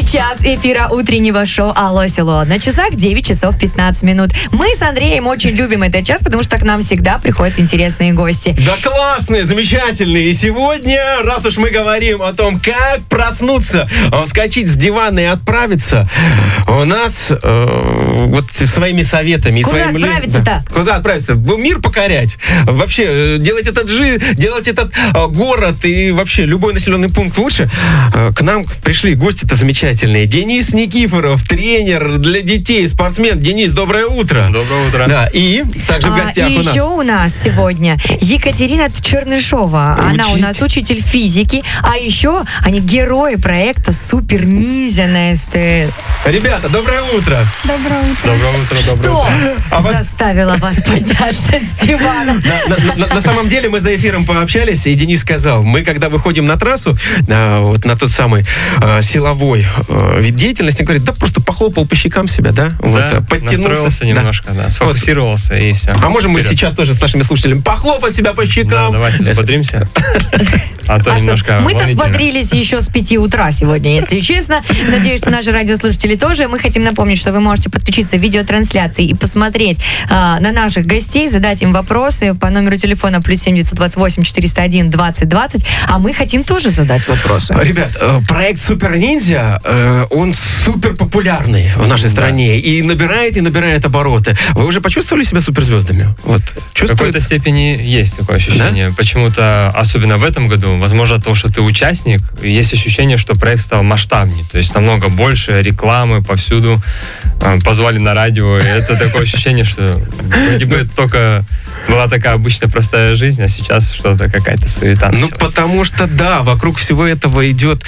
Третий час эфира утреннего шоу «Алло, село». На часах 9 часов 15 минут. Мы с Андреем очень любим этот час, потому что к нам всегда приходят интересные гости. Да классные, замечательные. И сегодня, раз уж мы говорим о том, как проснуться, вскочить с дивана и отправиться, у нас вот своими советами... Куда отправиться-то? Да. Куда отправиться? Мир покорять. Вообще, делать этот город и вообще любой населенный пункт лучше. К нам пришли гости-то замечательные. Денис Никифоров, тренер для детей, спортсмен. Денис, доброе утро. Доброе утро. Да, и также в гостях и у нас... еще у нас сегодня Екатерина Чернышова. Она у нас учитель физики, а еще они герои проекта «Супер ниндзя» на СТС. Ребята, доброе утро. Доброе утро. Доброе утро, Что заставило вас подняться с дивана? На самом деле мы за эфиром пообщались, и Денис сказал, мы когда выходим на трассу, вот на тот самый силовой вид деятельности, он говорит, да просто похлопал по щекам себя, да? Вот, подтянулся. Настроился немножко, да, сфокусировался и все. А можем мы сейчас тоже с нашими слушателями похлопать себя по щекам? Да, давайте взбодримся. А то немножко мы-то волнительно. взбодрились еще с 5 утра сегодня, если честно. Надеюсь, что наши радиослушатели тоже. Мы хотим напомнить, что вы можете подключиться в видеотрансляции и посмотреть на наших гостей, задать им вопросы по номеру телефона +7 928 401 20 20. А мы хотим тоже задать вопросы. Ребят, проект «Супер ниндзя», он супер популярный в нашей стране и набирает обороты. Вы уже почувствовали себя суперзвездами? Вот, В какой-то степени есть такое ощущение. Да? Почему-то, особенно в этом году, возможно, то, что ты участник, есть ощущение, что проект стал масштабнее. То есть намного больше рекламы повсюду. Позвали на радио. И это такое ощущение, что вроде бы только была такая обычная простая жизнь, а сейчас что-то какая-то суета. Ну, потому что, да, вокруг всего этого идет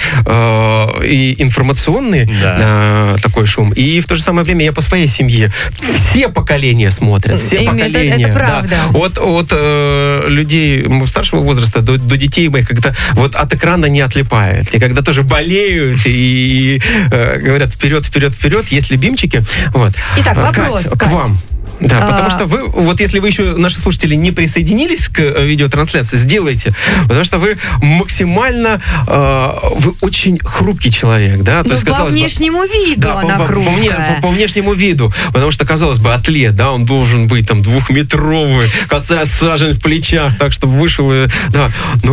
и информационный такой шум, и в то же самое время я по своей семье. Все поколения смотрят, все поколения. Это правда. Да. От людей старшего возраста до детей моих, когда вот от экрана не отлипает. И когда тоже болеют и говорят вперед, есть любимчики. Вот. Итак, вопрос, Кать, к вам. Да, потому что вы, вот если вы еще, наши слушатели, не присоединились к видеотрансляции, сделайте, потому что вы максимально, вы очень хрупкий человек, да? То есть, по внешнему виду да, она хрупкая. По внешнему виду, потому что, казалось бы, атлет, да, он должен быть там 2-метровый, касаясь сажен в плечах, так, чтобы вышел, да,